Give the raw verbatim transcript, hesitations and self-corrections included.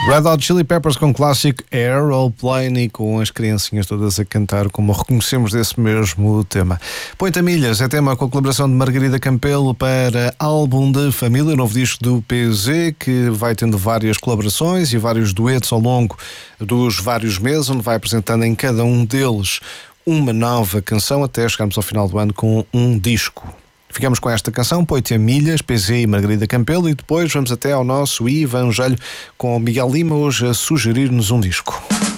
Red Hot Chili Peppers com o clássico Aeroplane e com as criancinhas todas a cantar, como reconhecemos desse mesmo tema. Põe-te a milhas é tema com a colaboração de Margarida Campelo para álbum de família, novo disco do P Z, que vai tendo várias colaborações e vários duetos ao longo dos vários meses, onde vai apresentando em cada um deles uma nova canção até chegarmos ao final do ano com um disco. Ficamos com esta canção, Põe-te a milhas, P Z e Margarida Campelo, e depois vamos até ao nosso Evangelho com o Miguel Lima, hoje a sugerir-nos um disco.